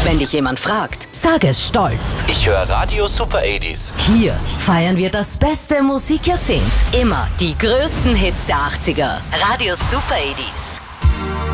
Wenn dich jemand fragt, sag es stolz. Ich höre Radio Super 80s. Hier feiern wir das beste Musikjahrzehnt. Immer die größten Hits der 80er. Radio Super 80s.